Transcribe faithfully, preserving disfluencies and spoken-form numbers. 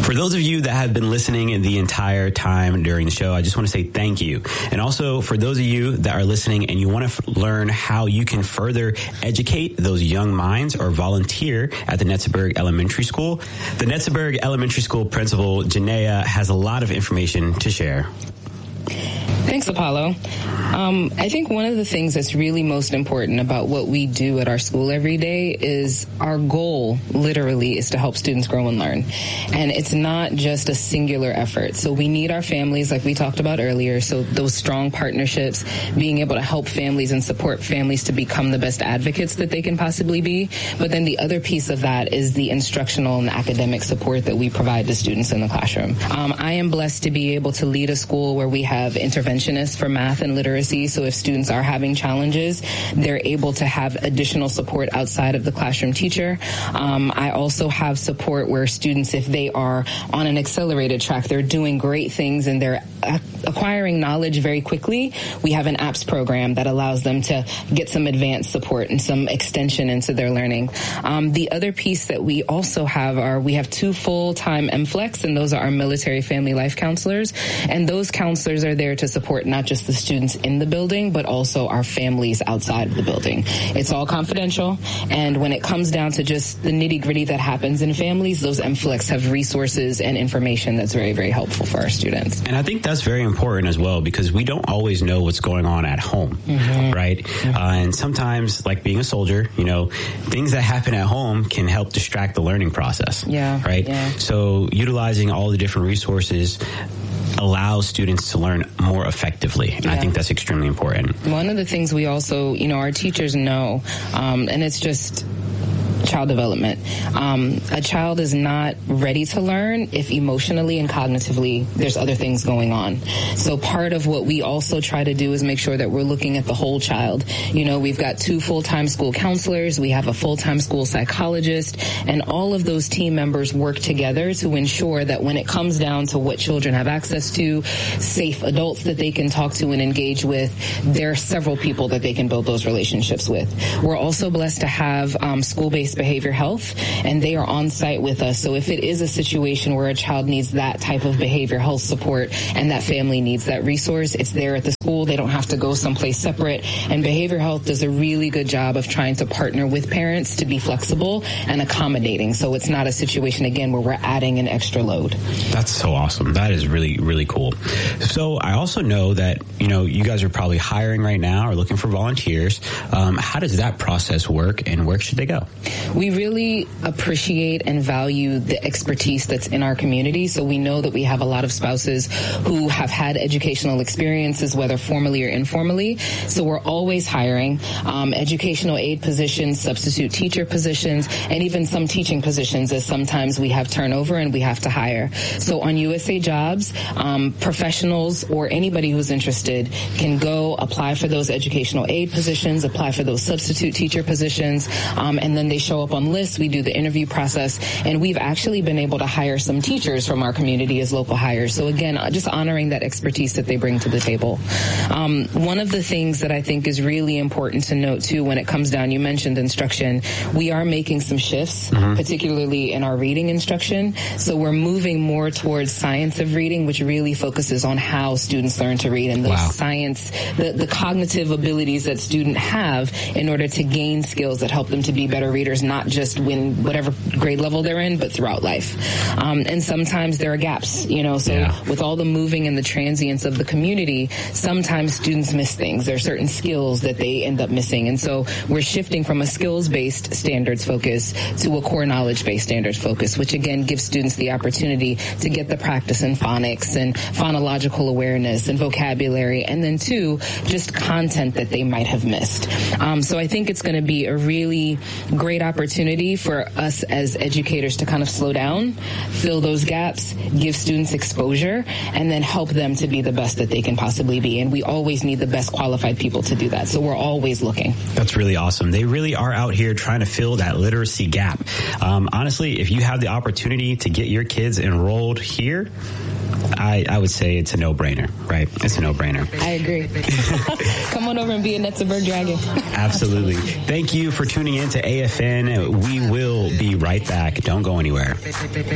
For those of you that have been listening the entire time during the show, I just want to say thank you. And also for those of you that are listening and you want to f- learn how you can further educate those young minds or volunteer at the Netzeburg Elementary School, the Netzeburg Elementary School principal, Janaea, has a lot of information to share. Thanks, Apollo. Um, I think one of the things that's really most important about what we do at our school every day is our goal, literally, is to help students grow and learn. And it's not just a singular effort. So we need our families, like we talked about earlier, so those strong partnerships, being able to help families and support families to become the best advocates that they can possibly be. But then the other piece of that is the instructional and academic support that we provide to students in the classroom. Um, I am blessed to be able to lead a school where we have interventionists for math and literacy, so if students are having challenges, they're able to have additional support outside of the classroom teacher. Um, I also have support where students, if they are on an accelerated track, they're doing great things and they're acquiring knowledge very quickly. We have an A P S program that allows them to get some advanced support and some extension into their learning. Um, the other piece that we also have are we have two full-time M FLEX, and those are our military family life counselors, and those counselors are there to support not just the students in the building, but also our families outside of the building. It's all confidential, and when it comes down to just the nitty-gritty that happens in families, those M FLEX have resources and information that's very, very helpful for our students. And I think that's very important as well, because we don't always know what's going on at home, mm-hmm. right? Mm-hmm. Uh, and sometimes, like being a soldier, you know, things that happen at home can help distract the learning process, yeah, right? Yeah. So utilizing all the different resources allows students to learn more effectively. And yeah. I think that's extremely important. One of the things we also, you know, our teachers know, um, and it's just child development. Um, a child is not ready to learn if emotionally and cognitively there's other things going on. So part of what we also try to do is make sure that we're looking at the whole child. You know, we've got two full-time school counselors, we have a full-time school psychologist, and all of those team members work together to ensure that when it comes down to what children have access to, safe adults that they can talk to and engage with, there are several people that they can build those relationships with. We're also blessed to have um, school-based behavior health, and they are on site with us. So if it is a situation where a child needs that type of behavior health support and that family needs that resource, it's there at the school. They don't have to go someplace separate. And behavior health does a really good job of trying to partner with parents to be flexible and accommodating. So it's not a situation, again, where we're adding an extra load. That's so awesome. That is really, really cool. So I also know that, you know, you guys are probably hiring right now or looking for volunteers. Um, how does that process work, and where should they go? We really appreciate and value the expertise that's in our community. So we know that we have a lot of spouses who have had educational experiences, whether formally or informally. So we're always hiring um, educational aid positions, substitute teacher positions, and even some teaching positions, as sometimes we have turnover and we have to hire. So on U S A Jobs, um, professionals or anybody who's interested can go apply for those educational aid positions, apply for those substitute teacher positions, um, and then they show up on lists. We do the interview process, and we've actually been able to hire some teachers from our community as local hires. So again, just honoring that expertise that they bring to the table. Um, one of the things that I think is really important to note too, when it comes down, you mentioned instruction, we are making some shifts, mm-hmm. particularly in our reading instruction. So we're moving more towards science of reading, which really focuses on how students learn to read and the wow. science, the, the cognitive abilities that students have in order to gain skills that help them to be better readers, not just when whatever grade level they're in, but throughout life. Um, and sometimes there are gaps, you know, so yeah. with all the moving and the transience of the community, sometimes students miss things. There are certain skills that they end up missing. And so we're shifting from a skills-based standards focus to a core knowledge-based standards focus, which again gives students the opportunity to get the practice in phonics and phonological awareness and vocabulary, and then two, just content that they might have missed. Um, so I think it's going to be a really great opportunity for us as educators to kind of slow down, fill those gaps, give students exposure, and then help them to be the best that they can possibly be. And we always need the best qualified people to do that. So we're always looking. That's really awesome. They really are out here trying to fill that literacy gap. Um, honestly, if you have the opportunity to get your kids enrolled here, I, I would say it's a no-brainer, right? It's a no-brainer. I agree. Come on over and be a Netzeburg Dragon. Absolutely. Thank you for tuning in to A F N. We will be right back. Don't go anywhere.